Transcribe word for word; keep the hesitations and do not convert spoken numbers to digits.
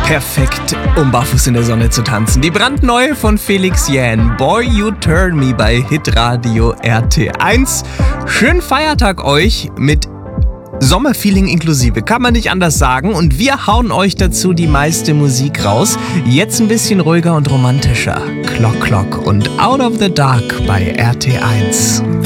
Perfekt, um barfuß in der Sonne zu tanzen. Die brandneue von Felix Jähn, Boy You Turn Me bei Hitradio R T eins. Schönen Feiertag euch mit Sommerfeeling inklusive, kann man nicht anders sagen. Und wir hauen euch dazu die meiste Musik raus. Jetzt ein bisschen ruhiger und romantischer. Clock Clock und Out of the Dark bei R T eins.